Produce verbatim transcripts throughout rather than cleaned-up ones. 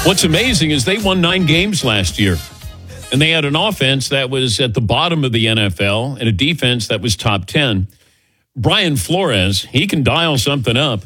What's amazing is they won nine games last year, and they had an offense that was at the bottom of the N F L and a defense that was top ten. Brian Flores, he can dial something up.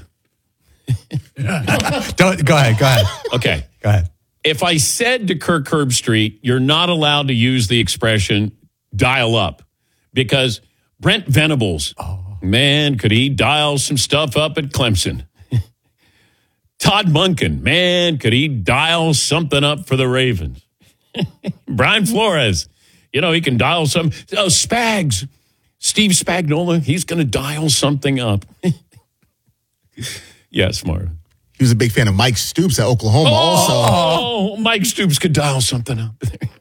Don't, go ahead, go ahead. Okay. Go ahead. If I said to Kirk Herbstreit, you're not allowed to use the expression dial up, because Brent Venables, oh. man, could he dial some stuff up at Clemson. Todd Monken, man, could he dial something up for the Ravens. Brian Flores, you know, he can dial some. Oh, Spags, Steve Spagnuolo, he's going to dial something up. Yes, Marvin. He was a big fan of Mike Stoops at Oklahoma oh, also. Oh, Mike Stoops could dial something up.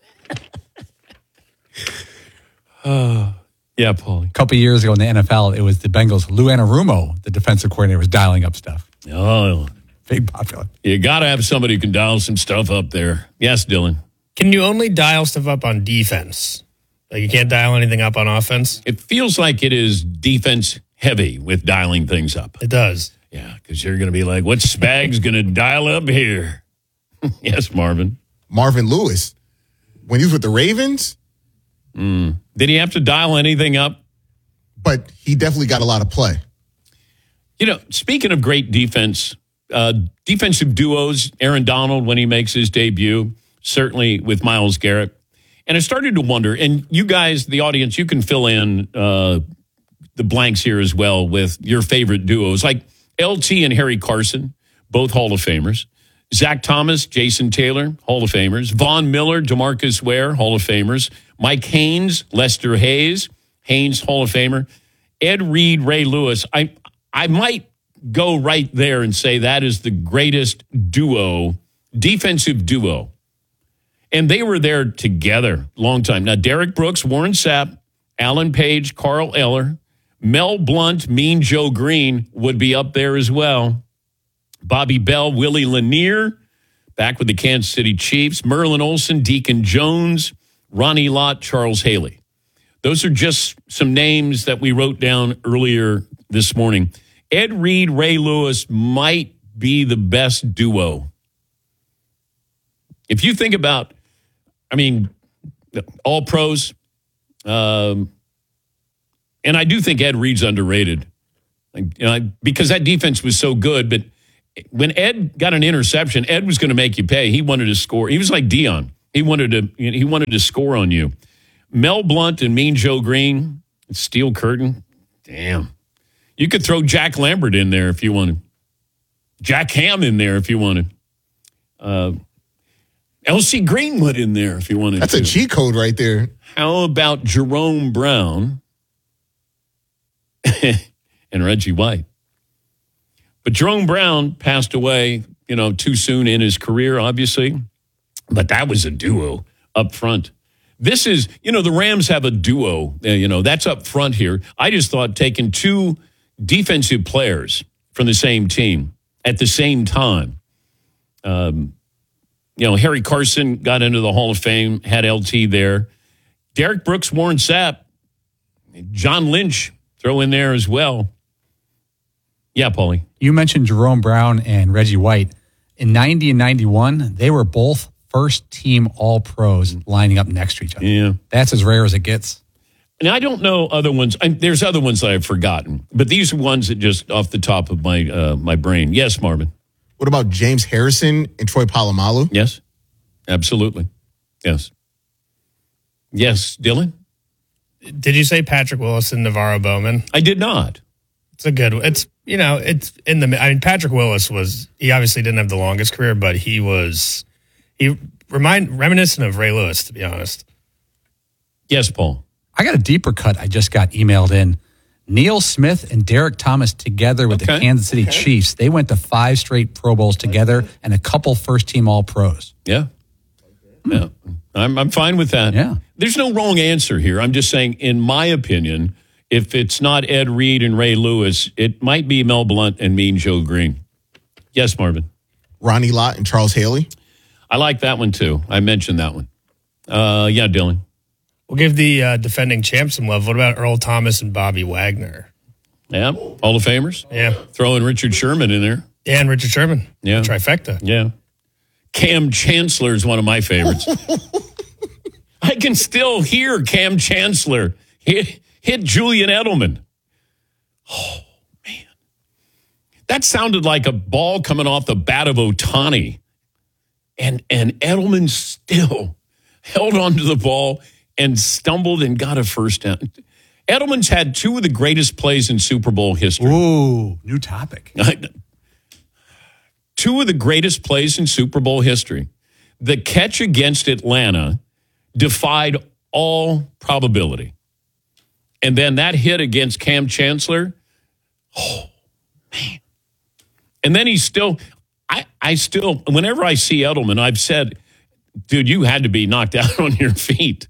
uh, yeah, Paulie. A couple of years ago in the N F L, it was the Bengals. Lou Anarumo, the defensive coordinator, was dialing up stuff. Oh, big popular. You got to have somebody who can dial some stuff up there. Yes, Dylan. Can you only dial stuff up on defense? Like you can't dial anything up on offense? It feels like it is defense heavy with dialing things up. It does. Yeah, because you're going to be like, what's Spags going to dial up here? Yes, Marvin. Marvin Lewis, when he was with the Ravens. Mm. Did he have to dial anything up? But he definitely got a lot of play. You know, speaking of great defense, uh, defensive duos, Aaron Donald, when he makes his debut, certainly with Myles Garrett. And I started to wonder, and you guys, the audience, you can fill in uh, the blanks here as well with your favorite duos. Like L T and Harry Carson, both Hall of Famers. Zach Thomas, Jason Taylor, Hall of Famers. Von Miller, DeMarcus Ware, Hall of Famers. Mike Haynes, Lester Hayes, Haynes, Hall of Famer. Ed Reed, Ray Lewis. I I might go right there and say that is the greatest duo, defensive duo. And they were there together long time. Now, Derek Brooks, Warren Sapp, Alan Page, Carl Eller, Mel Blount, Mean Joe Green would be up there as well. Bobby Bell, Willie Lanier, back with the Kansas City Chiefs. Merlin Olsen, Deacon Jones, Ronnie Lott, Charles Haley. Those are just some names that we wrote down earlier this morning. Ed Reed, Ray Lewis might be the best duo. If you think about, I mean, all pros, um, and I do think Ed Reed's underrated, like, you know, because that defense was so good. But when Ed got an interception, Ed was going to make you pay. He wanted to score. He was like Dion. He wanted to. He wanted to score on you. Mel Blount and Mean Joe Green, Steel Curtain. Damn, you could throw Jack Lambert in there if you wanted. Jack Ham in there if you wanted. Uh, L C Greenwood in there if you wanted. That's to. a cheat code right there. How about Jerome Brown and Reggie White? But Jerome Brown passed away, you know, too soon in his career, obviously. But that was a duo up front. This is, you know, the Rams have a duo, uh, you know, that's up front here. I just thought taking two defensive players from the same team at the same time. Um, you know, Harry Carson got into the Hall of Fame, had L T there. Derek Brooks, Warren Sapp, John Lynch, throw in there as well. Yeah, Paulie. You mentioned Jerome Brown and Reggie White. In ninety and ninety-one, they were both first-team All-Pros lining up next to each other. Yeah. That's as rare as it gets. And I don't know other ones. I, there's other ones that I've forgotten. But these are ones that just off the top of my uh, my brain. Yes, Marvin. What about James Harrison and Troy Polamalu? Yes, absolutely. Yes. Yes, Dylan? Did you say Patrick Willis and Navarro Bowman? I did not. It's a good one. It's, you know, it's in the, I mean, Patrick Willis was, he obviously didn't have the longest career, but he was, he remind, reminiscent of Ray Lewis, to be honest. Yes, Paul. I got a deeper cut I just got emailed in. Neil Smith and Derek Thomas together with okay. the Kansas City okay. Chiefs. They went to five straight Pro Bowls together and a couple first-team All-Pros. Yeah. Yeah. I'm I'm fine with that. Yeah. There's no wrong answer here. I'm just saying, in my opinion, if it's not Ed Reed and Ray Lewis, it might be Mel Blount and Mean Joe Green. Yes, Marvin. Ronnie Lott and Charles Haley. I like that one, too. I mentioned that one. Uh, yeah, Dylan. We'll give the uh, defending champs some love. What about Earl Thomas and Bobby Wagner? Yeah, Hall of Famers. Yeah. Throwing Richard Sherman in there. Yeah, and Richard Sherman. Yeah. Trifecta. Yeah. Cam Chancellor is one of my favorites. I can still hear Cam Chancellor hit, hit Julian Edelman. Oh, man. That sounded like a ball coming off the bat of Ohtani. And, and Edelman still held onto the ball and stumbled and got a first down. Edelman's had two of the greatest plays in Super Bowl history. Ooh, new topic. Two of the greatest plays in Super Bowl history. The catch against Atlanta defied all probability. And then that hit against Cam Chancellor, oh, man. And then he's still, I, I still, whenever I see Edelman, I've said, dude, you had to be knocked out on your feet.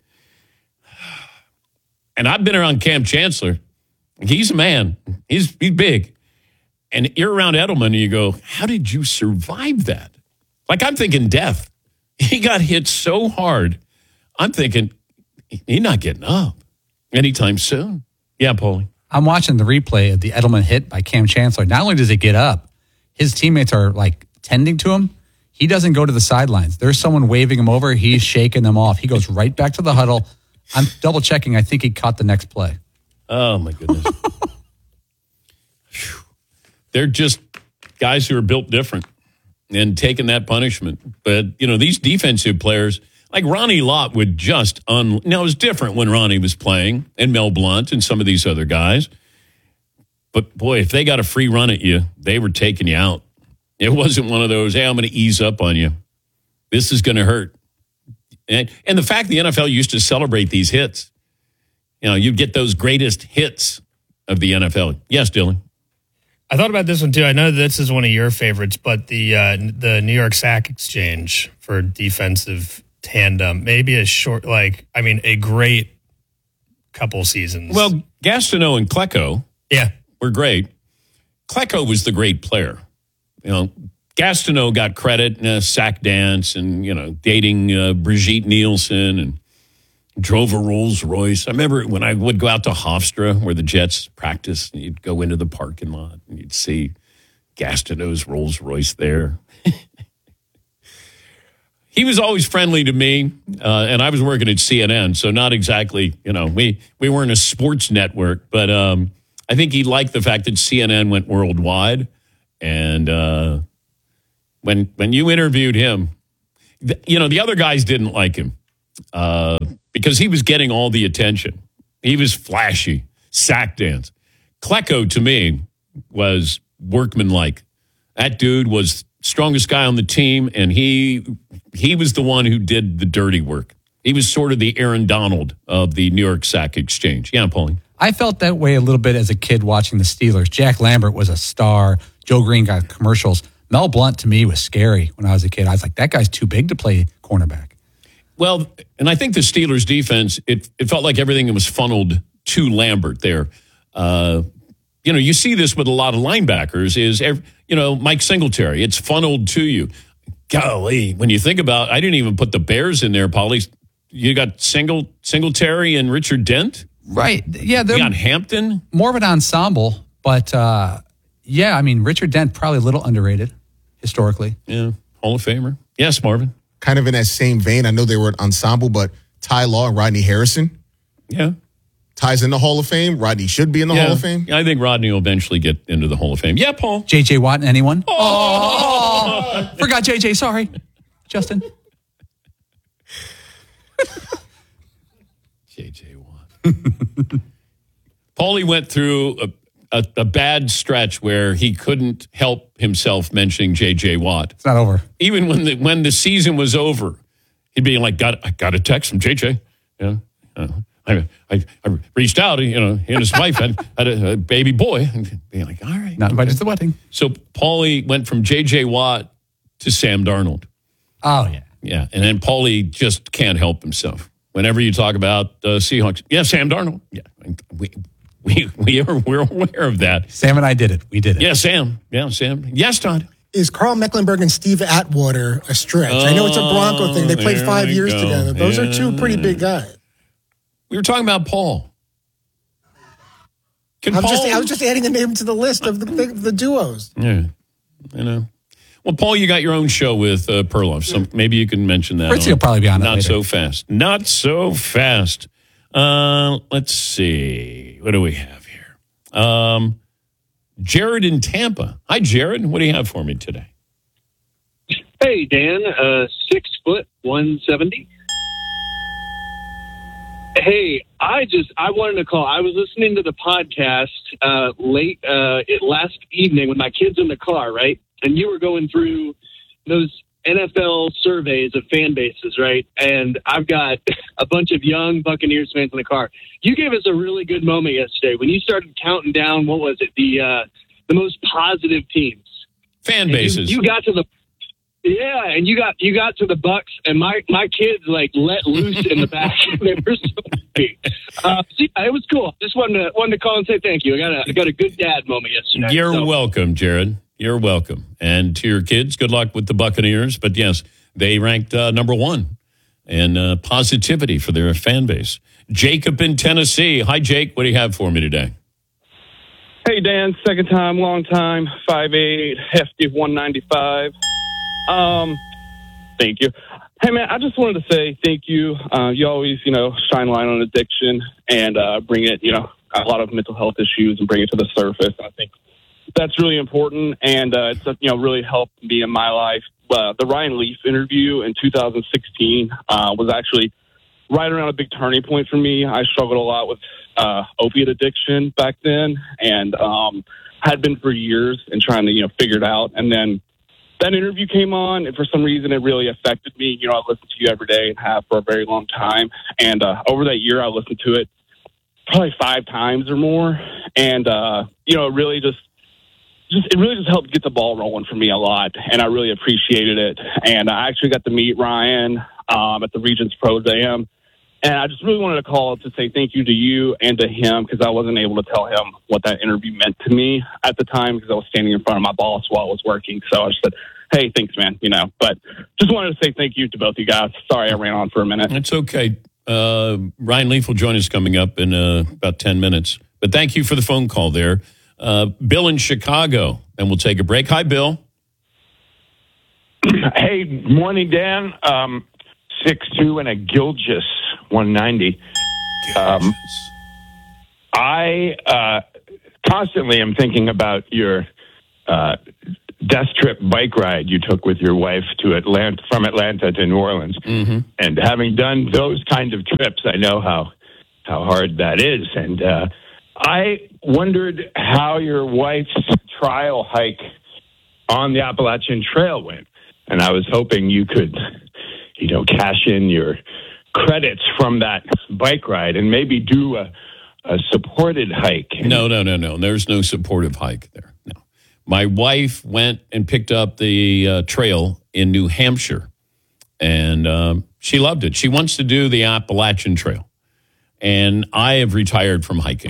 And I've been around Cam Chancellor. He's a man. He's, he's big. And you're around Edelman and you go, how did you survive that? Like, I'm thinking death. He got hit so hard. I'm thinking he's not getting up anytime soon. Yeah, Paulie. I'm watching the replay of the Edelman hit by Cam Chancellor. Not only does he get up, his teammates are like tending to him. He doesn't go to the sidelines. There's someone waving him over. He's shaking them off. He goes right back to the huddle. I'm double checking. I think he caught the next play. Oh, my goodness. They're just guys who are built different and taking that punishment. But, you know, these defensive players, like Ronnie Lott would just, un- now it was different when Ronnie was playing and Mel Blount and some of these other guys. But, boy, if they got a free run at you, they were taking you out. It wasn't one of those, hey, I'm going to ease up on you. This is going to hurt. And, and the fact the N F L used to celebrate these hits, you know, you'd get those greatest hits of the N F L. Yes, Dylan. I thought about this one too. I know this is one of your favorites, but the uh, the New York Sack Exchange for defensive tandem, maybe a short, like I mean, a great couple seasons. Well, Gastineau and Klecko, yeah, were great. Klecko was the great player. You know, Gastineau got credit in a sack dance and you know dating uh, Brigitte Nielsen and drove a Rolls Royce. I remember when I would go out to Hofstra where the Jets practiced, and you'd go into the parking lot and you'd see Gastineau's Rolls Royce there. He was always friendly to me, uh, and I was working at C N N, so not exactly, you know, we, we weren't a sports network, but um, I think he liked the fact that C N N went worldwide. And uh, when when you interviewed him, th- you know, the other guys didn't like him. Uh, because he was getting all the attention. He was flashy, sack dance. Klecko, to me, was workmanlike. That dude was strongest guy on the team, and he he was the one who did the dirty work. He was sort of the Aaron Donald of the New York Sack Exchange. Yeah, Pauline. I felt that way a little bit as a kid watching the Steelers. Jack Lambert was a star. Joe Green got commercials. Mel Blount, to me, was scary when I was a kid. I was like, that guy's too big to play cornerback. Well, and I think the Steelers' defense, it, it felt like everything was funneled to Lambert there. Uh, you know, you see this with a lot of linebackers is, every, you know, Mike Singletary. It's funneled to you. Golly, when you think about, I didn't even put the Bears in there, Paulie. You got Single, Singletary and Richard Dent. Right. Yeah. You got Hampton. More of an ensemble, but uh, yeah, I mean, Richard Dent, probably a little underrated historically. Yeah. Hall of Famer. Yes, Marvin. Kind of in that same vein, I know they were an ensemble, but Ty Law and Rodney Harrison. Yeah. Ty's in the Hall of Fame. Rodney should be in the yeah. Hall of Fame. I think Rodney will eventually get into the Hall of Fame. Yeah, Paul. J J. Watt, anyone? Oh! oh! Forgot J J, sorry. Justin. J J. Watt. Paulie went through a, a, a bad stretch where he couldn't help himself mentioning J J. Watt. It's not over. Even when the when the season was over, he'd be like, "Got I got a text from J J." Yeah, uh, I, I I reached out. You know, he and his wife had, had a, a baby boy, and being like, "All right." Not invited to the wedding. So Paulie went from J J. Watt to Sam Darnold. Oh yeah, yeah, and then Paulie just can't help himself. Whenever you talk about uh, Seahawks, yeah, Sam Darnold. Yeah, we we we are we're aware of that. Sam and I did it. We did it. Yeah, Sam. Yeah, Sam. Yes, Todd. Is Carl Mecklenburg and Steve Atwater a stretch? Oh, I know it's a Bronco thing. They played five years go. together. Those yeah. are two pretty big guys. We were talking about Paul. Can I'm Paul... Just, I was just adding a name to the list of the, the, the duos. Yeah, you know. Well, Paul, you got your own show with uh, Perloff, so maybe you can mention that. Fritzy will probably be on it Not later. so fast. Not so fast. Uh, let's see. What do we have here? Um, Jared in Tampa. Hi, Jared. What do you have for me today? Hey, Dan. Uh, six foot, one seventy. Hey, I just, I wanted to call. I was listening to the podcast uh, late uh, it last evening with my kids in the car, right? And you were going through those N F L surveys of fan bases, right? And I've got a bunch of young Buccaneers fans in the car. You gave us a really good moment yesterday when you started counting down, what was it, the uh, the most positive teams. Fan bases. You, you got to the Yeah, and you got you got to the Bucks, and my, my kids like let loose in the back. They were so happy. Uh, see, it was cool. Just wanted to wanted to call and say thank you. I got a I got a good dad moment yesterday. You're so. welcome, Jared. You're welcome. And to your kids, good luck with the Buccaneers. But yes, they ranked uh, number one in uh, positivity for their fan base. Jacob in Tennessee. Hi, Jake. What do you have for me today? Hey, Dan. Second time, long time. five eight, hefty, one ninety-five. Um, thank you. Hey, man, I just wanted to say thank you. Uh, you always, you know, shine light on addiction and uh, bring it, you know, a lot of mental health issues and bring it to the surface. And I think that's really important, and uh, it's, you know, really helped me in my life. Uh, the Ryan Leaf interview in two thousand sixteen uh, was actually right around a big turning point for me. I struggled a lot with uh, opiate addiction back then, and um, had been for years and trying to, you know, figure it out. And then that interview came on, and for some reason it really affected me. You know, I listened to you every day and have for a very long time. And uh, over that year, I listened to it probably five times or more. And, uh, you know, it really just, just, it really just helped get the ball rolling for me a lot. And I really appreciated it. And I actually got to meet Ryan um, at the Regents Pro Jam. And I just really wanted to call to say thank you to you and to him, because I wasn't able to tell him what that interview meant to me at the time because I was standing in front of my boss while I was working. So I just said, hey, thanks, man, you know. But just wanted to say thank you to both you guys. Sorry I ran on for a minute. It's okay. Uh, Ryan Leaf will join us coming up in uh, about ten minutes. But thank you for the phone call there. Uh, Bill in Chicago, and we'll take a break. Hi, Bill. Hey, morning, Dan. Um, six two and a Gilgis one ninety. Um, I uh, constantly am thinking about your uh, death trip bike ride you took with your wife to Atlanta, from Atlanta to New Orleans. Mm-hmm. And having done those kinds of trips, I know how how hard that is. And uh, I wondered how your wife's trial hike on the Appalachian Trail went. And I was hoping you could, you know, cash in your credits from that bike ride and maybe do a, a supported hike. No, no, no, no. There's no supportive hike there. No. My wife went and picked up the uh, trail in New Hampshire, and um, she loved it. She wants to do the Appalachian Trail, and I have retired from hiking.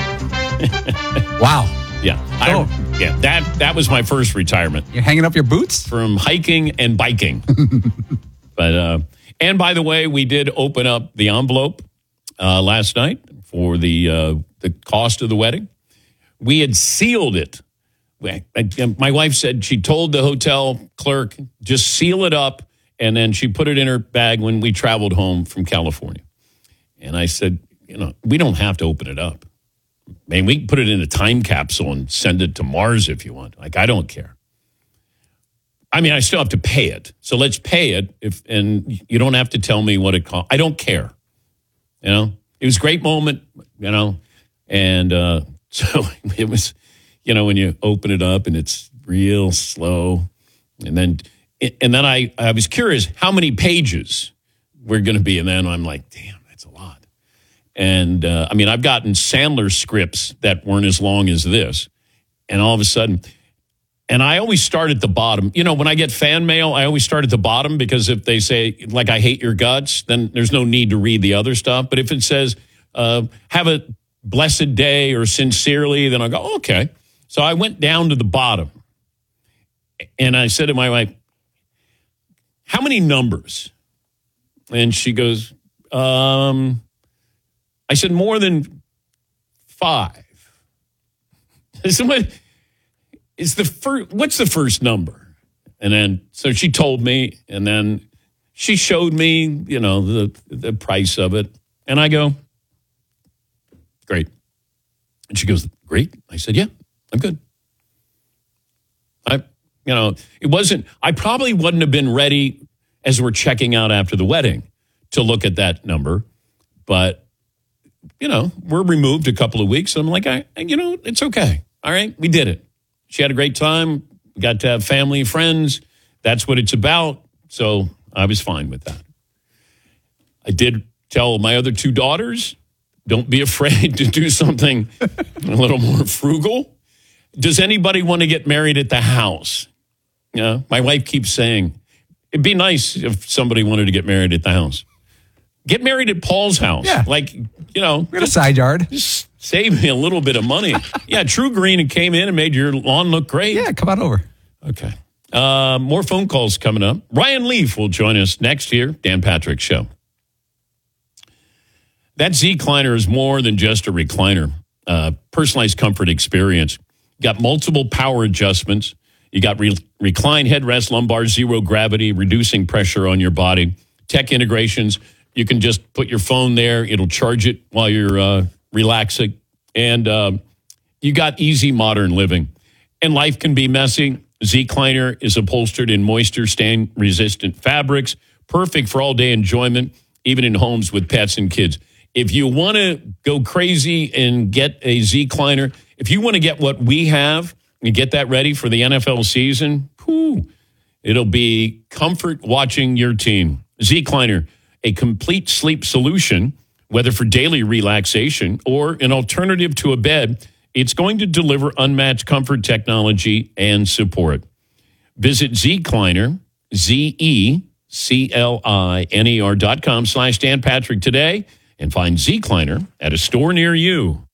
Wow. Yeah. I, yeah, that, that was my first retirement. You're hanging up your boots? From hiking and biking. But, uh, and by the way, we did open up the envelope uh, last night for the uh, the cost of the wedding. We had sealed it. My wife said she told the hotel clerk, just seal it up, and then she put it in her bag when we traveled home from California. And I said, you know, we don't have to open it up. Man, we can put it in a time capsule and send it to Mars if you want. Like, I don't care. I mean, I still have to pay it. So let's pay it, if, and you don't have to tell me what it costs. I don't care. You know, it was a great moment, you know, and uh, so it was, you know, when you open it up and it's real slow. And then, and then I, I was curious how many pages were going to be. And then I'm like, damn, that's a lot. And uh, I mean, I've gotten Sandler scripts that weren't as long as this. And all of a sudden, and I always start at the bottom. You know, when I get fan mail, I always start at the bottom because if they say, like, I hate your guts, then there's no need to read the other stuff. But if it says, uh, have a blessed day or sincerely, then I go, oh, okay. So I went down to the bottom. And I said to my wife, how many numbers? And she goes, um, I said, more than five. I said, what? Is the first, what's the first number? And then, so she told me, and then she showed me, you know, the the price of it. And I go, great. And she goes, great. I said, yeah, I'm good. I, you know, it wasn't, I probably wouldn't have been ready as we're checking out after the wedding to look at that number. But, you know, we're removed a couple of weeks. And I'm like, I, you know, it's okay. All right, we did it. She had a great time. We got to have family, friends. That's what it's about. So I was fine with that. I did tell my other two daughters, don't be afraid to do something a little more frugal. Does anybody want to get married at the house? Yeah, you know, my wife keeps saying, it'd be nice if somebody wanted to get married at the house. Get married at Paul's house. Yeah. Like, you know. We got a side yard. Just save me a little bit of money. Yeah, True Green came in and made your lawn look great. Yeah, come on over. Okay. Uh, more phone calls coming up. Ryan Leaf will join us next here. Dan Patrick Show. That Z-Cliner is more than just a recliner. Uh, personalized comfort experience. Got multiple power adjustments. You got re- recline headrest, lumbar, zero gravity, reducing pressure on your body. Tech integrations. You can just put your phone there. It'll charge it while you're uh, relaxing. And uh, you got easy modern living. And life can be messy. Z-Cliner is upholstered in moisture stain-resistant fabrics. Perfect for all-day enjoyment, even in homes with pets and kids. If you want to go crazy and get a Z-Cliner, if you want to get what we have and get that ready for the N F L season, whew, it'll be comfort watching your team. Z-Cliner, a complete sleep solution, whether for daily relaxation or an alternative to a bed, it's going to deliver unmatched comfort, technology, and support. Visit Z-Cliner, Z E C L I N E R dot com slash Dan Patrick today and find Z-Cliner at a store near you.